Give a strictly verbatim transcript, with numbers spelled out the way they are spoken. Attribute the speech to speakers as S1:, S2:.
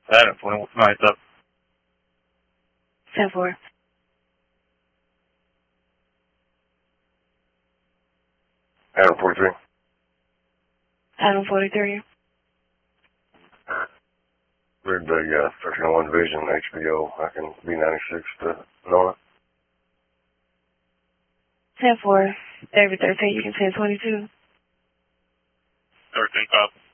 S1: Adam, twenty, nice up.
S2: ten four.
S3: Adam forty-three.
S2: Adam forty-three.
S3: Red Bay, uh, thirteen oh one Vision, H B O. I can be ninety-six to Nona.
S2: ten four. David thirteen, you can ten twenty-two.
S1: thirteen, copy.